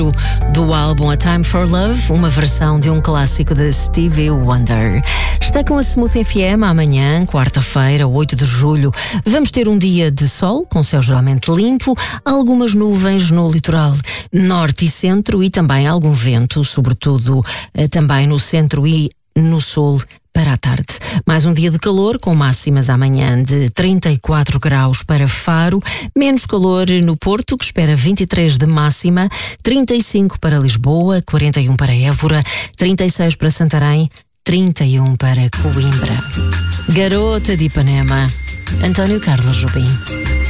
do álbum A Time for Love, uma versão de um clássico de Stevie Wonder. Está com a Smooth FM amanhã, quarta-feira, 8 de julho. Vamos ter um dia de sol, com céu geralmente limpo, algumas nuvens no litoral norte e centro e também algum vento, sobretudo também no centro e no sul para a tarde. Mais um dia de calor, com máximas amanhã de 34 graus para Faro, menos calor no Porto, que espera 23 de máxima, 35 para Lisboa, 41 para Évora, 36 para Santarém, 31 para Coimbra. Garota de Ipanema, António Carlos Jobim.